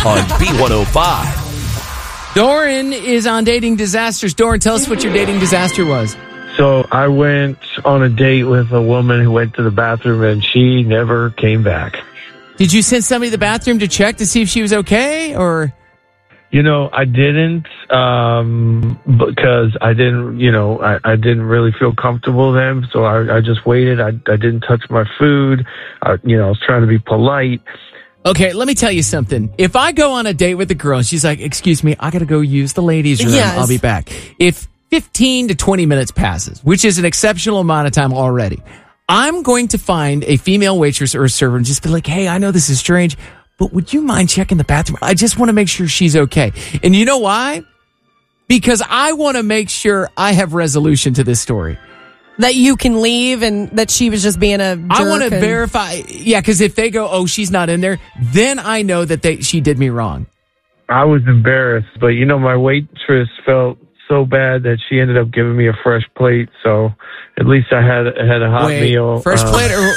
on B105. Doran is on Dating Disasters. Doran, tell us what your dating disaster was. So I went on a date with a woman who went to the bathroom and she never came back. Did you send somebody to the bathroom to check to see if she was okay, or? I didn't, because I didn't, I didn't really feel comfortable then. So I just waited. I didn't touch my food. I was trying to be polite. Okay, let me tell you something. If I go on a date with a girl and she's like, excuse me, I got to go use the ladies' room. Yes. I'll be back. If 15 to 20 minutes passes, which is an exceptional amount of time already, I'm going to find a female waitress or a server and just be like, hey, I know this is strange, but would you mind checking the bathroom? I just want to make sure she's okay. And you know why? Because I want to make sure I have resolution to this story. That you can leave and that she was just being a jerk. I want to verify. Yeah, because if they go, oh, she's not in there, then I know that she did me wrong. I was embarrassed, but my waitress felt so bad that she ended up giving me a fresh plate. So at least I had a hot meal. Fresh plate or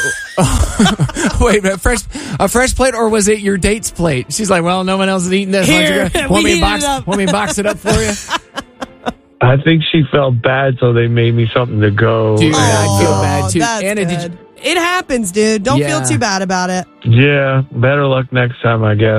wait, a fresh plate, or was it your date's plate? She's like, well, no one else is eating this. Here, Want me to box it up for you? I think she felt bad, so they made me something to go. Dude, I feel bad too. That's Anna, good. It happens, dude. Don't feel too bad about it. Yeah, better luck next time, I guess.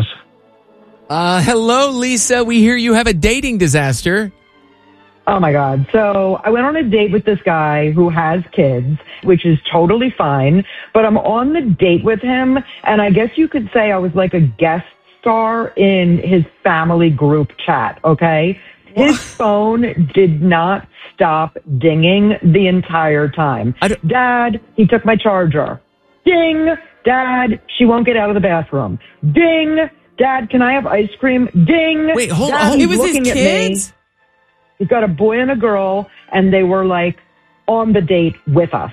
Hello, Lisa. We hear you have a dating disaster. Oh, my God. So I went on a date with this guy who has kids, which is totally fine. But I'm on the date with him, and I guess you could say I was like a guest star in his family group chat, okay? His phone did not stop dinging the entire time. Dad, he took my charger. Ding! Dad, she won't get out of the bathroom. Ding! Dad, can I have ice cream? Ding! Wait, hold Dad, on. he's It was his looking at me. kids? He's got a boy and a girl, and they were like on the date with us.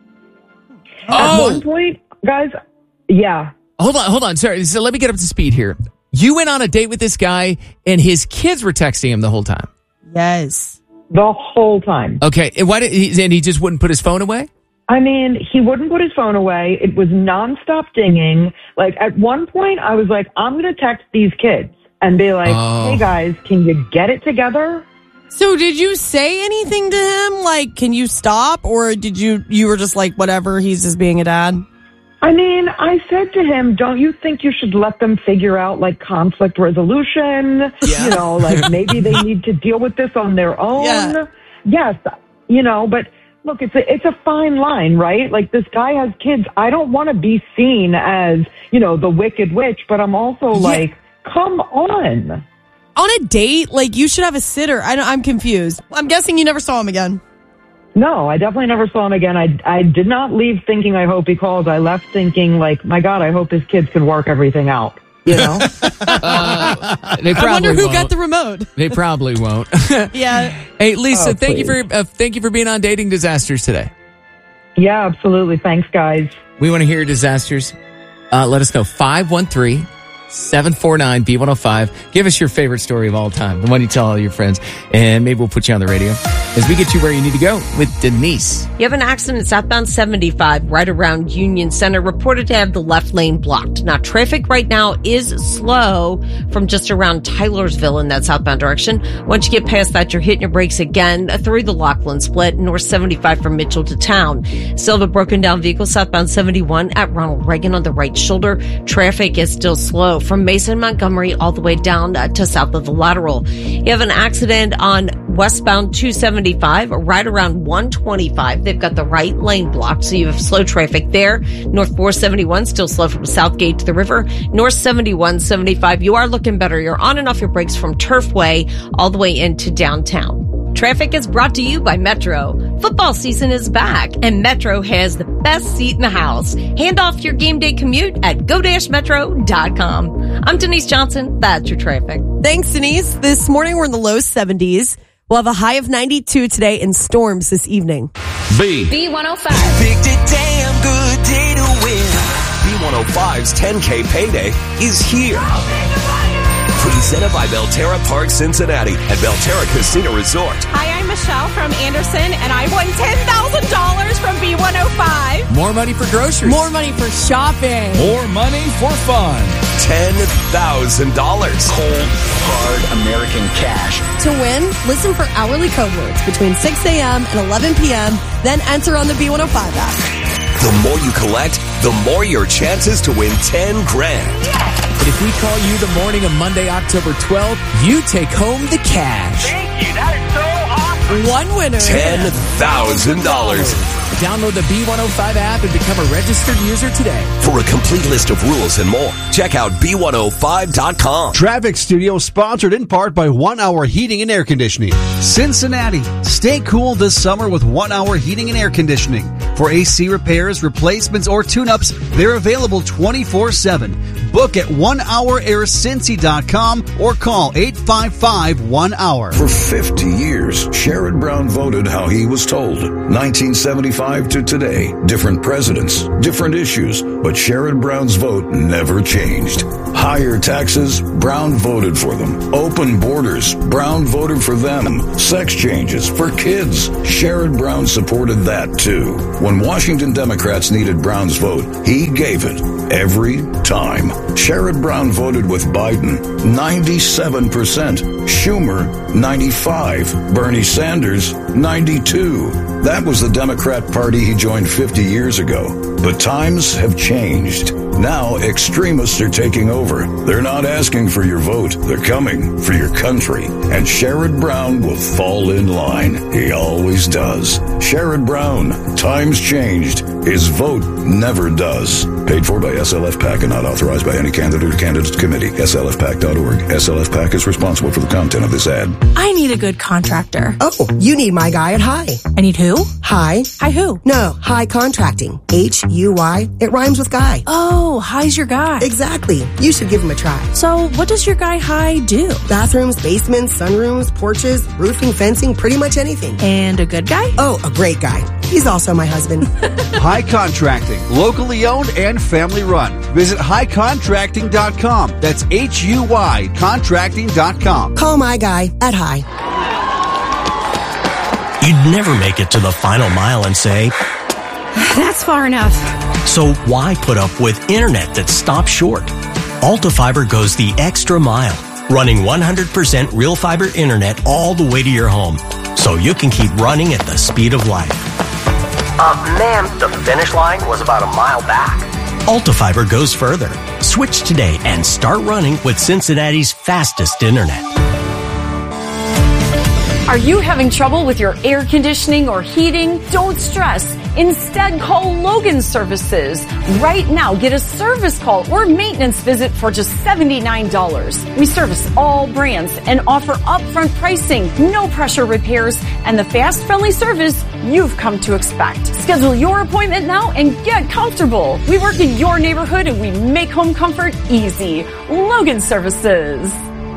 At one point, guys, yeah. Hold on. Sorry. So let me get up to speed here. You went on a date with this guy, and his kids were texting him the whole time. Yes. The whole time. Okay. And and he just wouldn't put his phone away? I mean, he wouldn't put his phone away. It was nonstop dinging. Like, at one point, I was like, I'm going to text these kids and be like, hey, guys, can you get it together? So did you say anything to him? Like, can you stop? Or did you were just like, whatever, he's just being a dad? I mean, I said to him, don't you think you should let them figure out, like, conflict resolution? Yeah. Like, maybe they need to deal with this on their own. Yeah. Yes, but look, it's a fine line, right? Like, this guy has kids. I don't want to be seen as, the wicked witch, but I'm also like, come on. On a date, like, you should have a sitter. I'm confused. I'm guessing you never saw him again. No, I definitely never saw him again. I did not leave thinking, I hope he calls. I left thinking, like, my God, I hope his kids can work everything out. They I wonder who got the remote. They probably won't. Yeah. Hey, Lisa, thank please. you for being on Dating Disasters today. Yeah, absolutely. Thanks, guys. We want to hear your disasters. Let us know. 513-749-B105. Give us your favorite story of all time, the one you tell all your friends, and maybe we'll put you on the radio as we get you where you need to go with Denise. You have an accident southbound 75 right around Union Center, reported to have the left lane blocked. Now, traffic right now is slow from just around Tylersville in that southbound direction. Once you get past that, you're hitting your brakes again through the Laughlin split, north 75 from Mitchell to town. Still have a broken down vehicle southbound 71 at Ronald Reagan on the right shoulder. Traffic is still slow from Mason Montgomery all the way down to south of the Lateral. You have an accident on westbound 275 right around 125. They've got the right lane blocked, so you have slow traffic there. North 471 still slow from Southgate to the river. North 71, 75, you are looking better. You're on and off your brakes from Turfway all the way into downtown. Traffic is brought to you by Metro. Football season is back, and Metro has the best seat in the house. Hand off your game day commute at go-metro.com. I'm Denise Johnson. That's your traffic. Thanks, Denise. This morning we're in the low 70s. We'll have a high of 92 today and storms this evening. B105. Picked a damn good day to win. B105's 10K payday is here. Presented by Belterra Park Cincinnati and Belterra Casino Resort. Hi, I'm Michelle from Anderson, and I won $10,000 from B105. More money for groceries. More money for shopping. More money for fun. $10,000. Cold, hard American cash. To win, listen for hourly code words between 6 a.m. and 11 p.m., then enter on the B105 app. The more you collect, the more your chances to win 10 grand. But if we call you the morning of Monday, October 12th, you take home the cash. Thank you. That is so awesome. One winner. $10,000. Download the B105 app and become a registered user today. For a complete list of rules and more, check out B105.com. Traffic Studio sponsored in part by 1 Hour Heating and Air Conditioning. Cincinnati, stay cool this summer with 1 Hour Heating and Air Conditioning. For AC repairs, replacements, or tune-ups, they're available 24/7. Book at onehouraircincy.com or call 855-1HOUR. For 50 years, Sherrod Brown voted how he was told. 1975 to today, different presidents, different issues, but Sherrod Brown's vote never changed. Higher taxes, Brown voted for them. Open borders, Brown voted for them. Sex changes for kids, Sherrod Brown supported that too. When Washington Democrats needed Brown's vote, he gave it every time. Sherrod Brown voted with Biden, 97%. Schumer, 95%. Bernie Sanders, 92%. That was the Democrat Party he joined 50 years ago. But times have changed. Now extremists are taking over. They're not asking for your vote. They're coming for your country. And Sherrod Brown will fall in line. He always does. Sherrod Brown, times changed. His vote never does. Paid for by SLF PAC and not authorized by any candidate or candidates committee. SLFPAC.org. SLF PAC is responsible for the content of this ad. I need a good contractor. Oh, you need my guy at High. I need who? High. Hi who? No, High Contracting. H-U-Y. It rhymes with guy. Oh, High's your guy. Exactly. You should give him a try. So what does your guy High do? Bathrooms, basements, sunrooms, porches, roofing, fencing, pretty much anything. And a good guy? Oh, a great guy. He's also my husband. High Contracting, locally owned and family run. Visit highcontracting.com. That's H-U-Y contracting.com. Call my guy at High. You'd never make it to the final mile and say, That's far enough. so why put up with internet that stops short? Alta Fiber goes the extra mile, running 100% real fiber internet all the way to your home, so you can keep running at the speed of light. Ma'am, the finish line was about a mile back. Alta Fiber goes further. Switch today and start running with Cincinnati's fastest internet. Are you having trouble with your air conditioning or heating? Don't stress. Instead, call Logan Services. Right now, get a service call or maintenance visit for just $79. We service all brands and offer upfront pricing, no pressure repairs, and the fast, friendly service you've come to expect. Schedule your appointment now and get comfortable. We work in your neighborhood and we make home comfort easy. Logan Services.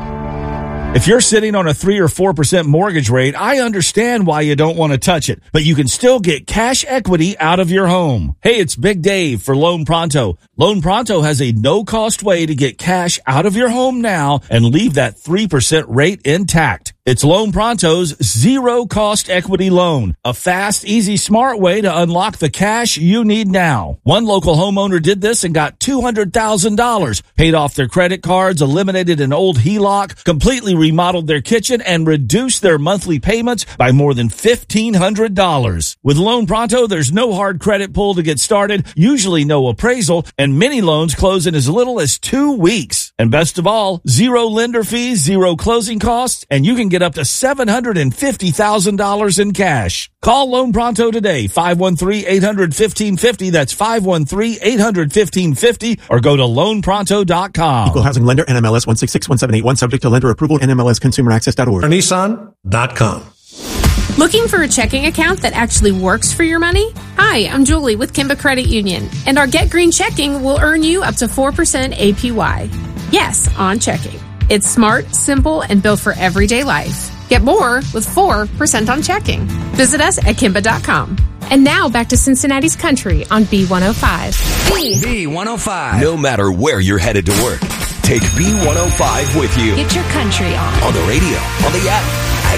If you're sitting on a 3 or 4% mortgage rate, I understand why you don't want to touch it, but you can still get cash equity out of your home. Hey, it's Big Dave for Loan Pronto. Loan Pronto has a no-cost way to get cash out of your home now and leave that 3% rate intact. It's Loan Pronto's zero-cost equity loan, a fast, easy, smart way to unlock the cash you need now. One local homeowner did this and got $200,000, paid off their credit cards, eliminated an old HELOC, completely remodeled their kitchen, and reduced their monthly payments by more than $1,500. With Loan Pronto, there's no hard credit pull to get started, usually no appraisal, and many loans close in as little as 2 weeks. And best of all, zero lender fees, zero closing costs, and you can get up to $750,000 in cash. Call Loan Pronto today, 513-800-1550. That's 513-800-1550, or go to loanpronto.com. Equal housing lender, NMLS 166178, subject to lender approval, NMLSconsumeraccess.org. Nissan.com. Looking for a checking account that actually works for your money? Hi, I'm Julie with Kimba Credit Union, and our Get Green checking will earn you up to 4% APY. Yes, on checking. It's smart, simple, and built for everyday life. Get more with 4% on checking. Visit us at Kimba.com. And now back to Cincinnati's Country on B105. B105. No matter where you're headed to work, take B105 with you. Get your country on. On the radio, on the app,